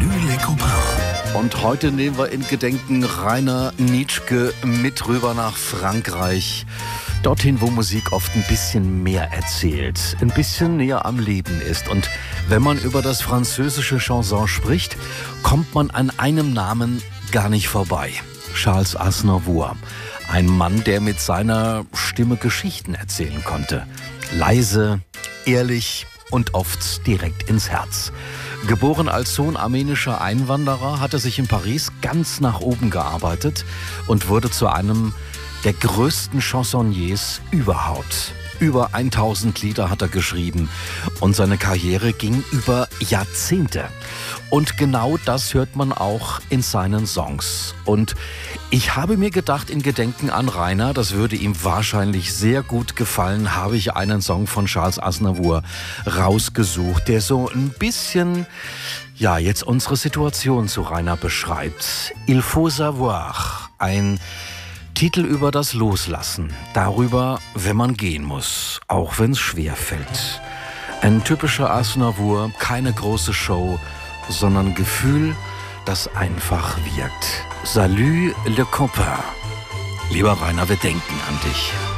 Salut les copains. Und heute nehmen wir in Gedenken Rainer Nitschke mit rüber nach Frankreich. Dorthin, wo Musik oft ein bisschen mehr erzählt, ein bisschen näher am Leben ist. Und wenn man über das französische Chanson spricht, kommt man an einem Namen gar nicht vorbei. Charles Aznavour. Ein Mann, der mit seiner Stimme Geschichten erzählen konnte. Leise, ehrlich und oft direkt ins Herz. Geboren als Sohn armenischer Einwanderer, hat er sich in Paris ganz nach oben gearbeitet und wurde zu einem der größten Chansonniers überhaupt. Über 1000 Lieder hat er geschrieben und seine Karriere ging über Jahrzehnte. Und genau das hört man auch in seinen Songs. Und ich habe mir gedacht, in Gedenken an Rainer, das würde ihm wahrscheinlich sehr gut gefallen, habe ich einen Song von Charles Aznavour rausgesucht, der so ein bisschen, ja, jetzt unsere Situation zu Rainer beschreibt. Il faut savoir, ein Titel über das Loslassen, darüber, wenn man gehen muss, auch wenn es schwer fällt. Ein typischer Aznavour, keine große Show, sondern Gefühl, das einfach wirkt. Salut le copain. Lieber Rainer, wir denken an dich.